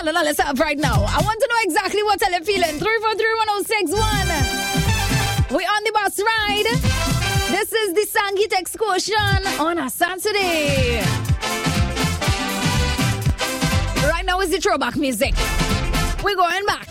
telling all yourself right now. I want to know exactly what you're feeling. 343-1061. We on the bus ride. This is the Sangit Excursion on a Saturday. Right now is the throwback music. We're going back.